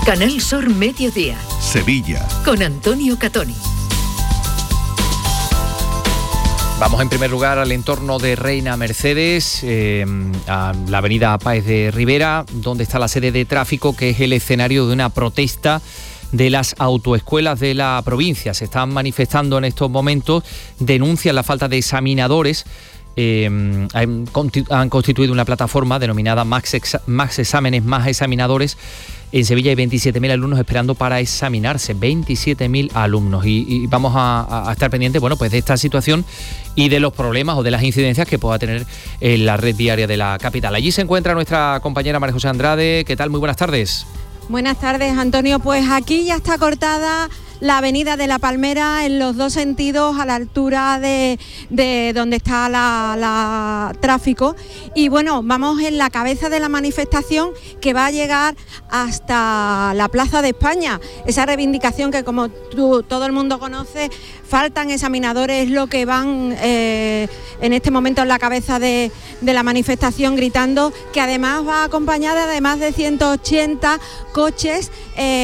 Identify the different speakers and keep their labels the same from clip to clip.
Speaker 1: Canal Sur Mediodía.
Speaker 2: Sevilla.
Speaker 1: Con Antonio Catoni.
Speaker 3: Vamos en primer lugar al entorno de Reina Mercedes, a la avenida Páez de Rivera, donde está la sede de tráfico, que es el escenario de una protesta de las autoescuelas de la provincia. Se están manifestando en estos momentos, denuncian la falta de examinadores. Han constituido una plataforma denominada Más Exámenes, Más Examinadores. En Sevilla hay 27.000 alumnos esperando para examinarse, 27.000 alumnos. Y vamos a estar pendientes, bueno, pues de esta situación y de los problemas o de las incidencias que pueda tener en la red viaria de la capital. Allí se encuentra nuestra compañera María José Andrade. ¿Qué tal? Muy buenas tardes.
Speaker 4: Buenas tardes, Antonio. Pues aquí ya está cortada la avenida de La Palmera en los dos sentidos, a la altura de donde está la tráfico. Y bueno, vamos en la cabeza de la manifestación, que va a llegar hasta la Plaza de España. Esa reivindicación que, como todo el mundo conoce, faltan examinadores, es lo que van en este momento en la cabeza de la manifestación, gritando, que además va acompañada de más de 180 coches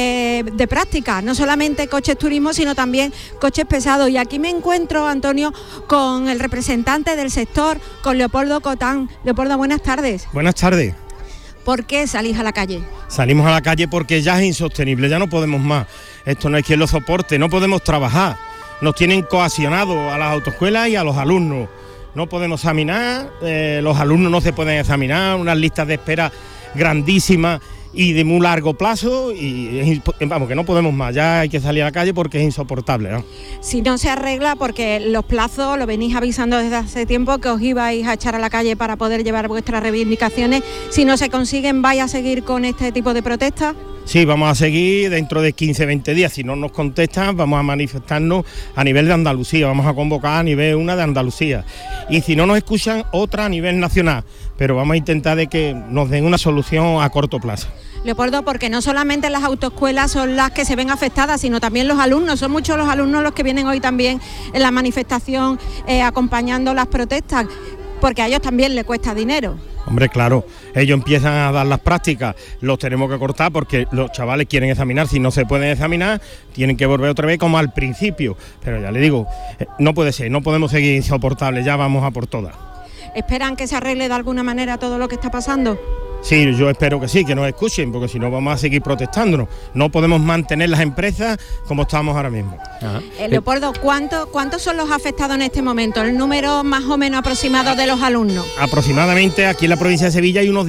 Speaker 4: de práctica, no solamente coches turismo, sino también coches pesados. Y aquí me encuentro, Antonio, con el representante del sector, con Leopoldo Cotán. Leopoldo, buenas tardes.
Speaker 5: Buenas tardes.
Speaker 4: ¿Por qué salís a la calle?
Speaker 5: Salimos a la calle porque ya es insostenible, ya no podemos más. Esto no hay quien lo soporte, no podemos trabajar. Nos tienen coaccionados a las autoescuelas y a los alumnos. No podemos examinar, los alumnos no se pueden examinar, unas listas de espera grandísimas y de muy largo plazo, y vamos, que no podemos más, ya hay que salir a la calle porque es insoportable, ¿no?
Speaker 4: Si no se arregla, porque los plazos, lo venís avisando desde hace tiempo, que os ibais a echar a la calle para poder llevar vuestras reivindicaciones, si no se consiguen, ¿vais a seguir con este tipo de protestas?
Speaker 5: Sí, vamos a seguir dentro de 15-20 días, si no nos contestan vamos a manifestarnos a nivel de Andalucía, vamos a convocar a nivel una de Andalucía, y si no nos escuchan, otra a nivel nacional, pero vamos a intentar de que nos den una solución a corto plazo.
Speaker 4: Leopoldo, porque no solamente las autoescuelas son las que se ven afectadas, sino también los alumnos. Son muchos los alumnos los que vienen hoy también en la manifestación acompañando las protestas, porque a ellos también les cuesta dinero.
Speaker 5: Hombre, claro, ellos empiezan a dar las prácticas, los tenemos que cortar porque los chavales quieren examinar, si no se pueden examinar, tienen que volver otra vez como al principio. Pero ya le digo, no puede ser, no podemos seguir insoportables, ya vamos a por todas.
Speaker 4: ¿Esperan que se arregle de alguna manera todo lo que está pasando?
Speaker 5: Sí, yo espero que sí, que nos escuchen, porque si no vamos a seguir protestándonos. No podemos mantener las empresas como estamos ahora mismo.
Speaker 4: Leopoldo, ¿cuántos son los afectados en este momento? ¿El número más o menos aproximado de los alumnos?
Speaker 5: Aproximadamente aquí en la provincia de Sevilla hay unos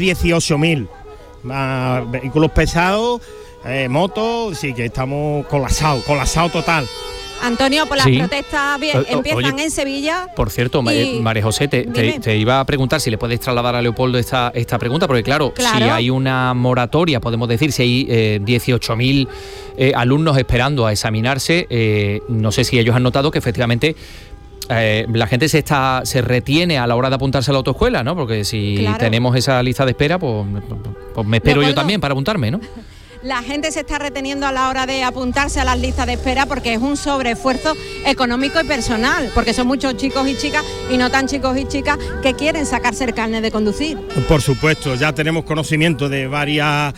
Speaker 5: 18.000 vehículos pesados, motos, sí que estamos colapsados total.
Speaker 4: Antonio, pues las protestas empiezan en Sevilla.
Speaker 3: Por cierto, María José, te iba a preguntar si le puedes trasladar a Leopoldo esta pregunta, porque claro, si hay una moratoria, podemos decir, si hay 18.000 alumnos esperando a examinarse, no sé si ellos han notado que efectivamente la gente se retiene a la hora de apuntarse a la autoescuela, ¿no? Porque si tenemos esa lista de espera, pues me espero yo también para apuntarme, ¿no?
Speaker 4: La gente se está reteniendo a la hora de apuntarse a las listas de espera porque es un sobreesfuerzo económico y personal, porque son muchos chicos y chicas, y no tan chicos y chicas, que quieren sacarse el carnet de conducir.
Speaker 5: Por supuesto, ya tenemos conocimiento de varios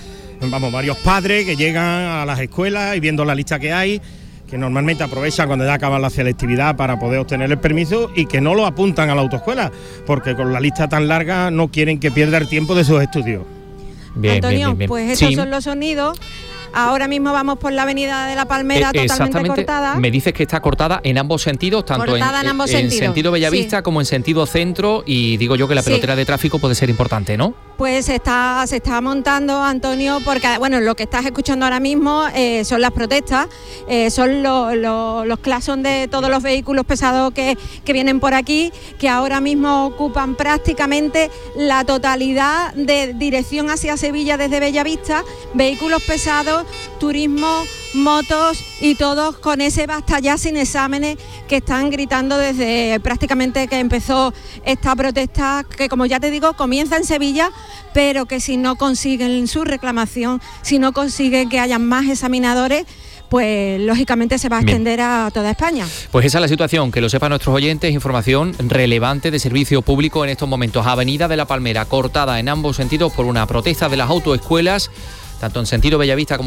Speaker 5: padres que llegan a las escuelas y viendo la lista que hay, que normalmente aprovechan cuando ya acaban la selectividad para poder obtener el permiso, y que no lo apuntan a la autoescuela, porque con la lista tan larga no quieren que pierda el tiempo de sus estudios.
Speaker 4: Bien, Antonio, bien. Pues esos son los sonidos. Ahora mismo vamos por la avenida de La Palmera totalmente cortada.
Speaker 3: Me dices que está cortada en ambos sentidos, tanto en sentido Bellavista como en sentido centro, y digo yo que la pelotera de tráfico puede ser importante, ¿no?
Speaker 4: Pues se está montando, Antonio, porque bueno, lo que estás escuchando ahora mismo son las protestas, son los claxons de todos los vehículos pesados que vienen por aquí, que ahora mismo ocupan prácticamente la totalidad de dirección hacia Sevilla desde Bellavista, vehículos pesados, turismo, motos, y todos con ese basta ya sin exámenes que están gritando desde prácticamente que empezó esta protesta, que como ya te digo comienza en Sevilla, pero que si no consiguen su reclamación, si no consiguen que haya más examinadores, pues lógicamente se va a extender a toda España.
Speaker 3: Pues esa es la situación, que lo sepan nuestros oyentes, información relevante de servicio público en estos momentos. Avenida de La Palmera cortada en ambos sentidos por una protesta de las autoescuelas, tanto en sentido Bellavista como